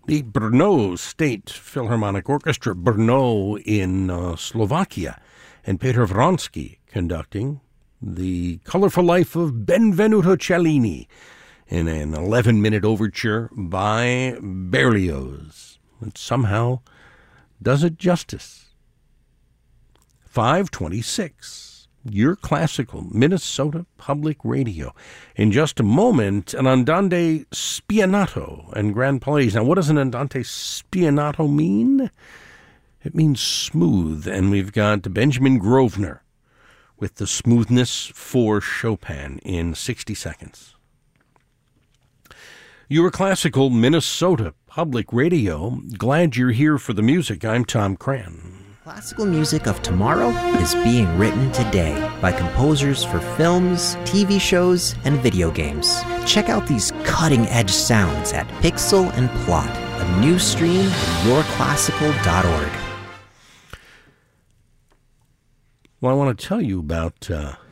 the Brno State Philharmonic Orchestra, Brno in Slovakia, and Peter Vronsky conducting The Colorful Life of Benvenuto Cellini in an 11-minute overture by Berlioz. It somehow does it justice. 5:26. Your classical Minnesota Public Radio. In just a moment, an andante spianato and grand palais. Now, what does an andante spianato mean? It means smooth, and we've got Benjamin Grosvenor with the Smoothness for Chopin in 60 seconds. Your classical Minnesota Public Radio. Glad you're here for the music. I'm Tom Cran. Classical music of tomorrow is being written today by composers for films, TV shows, and video games. Check out these cutting-edge sounds at Pixel and Plot, a new stream at yourclassical.org. Well, I want to tell you about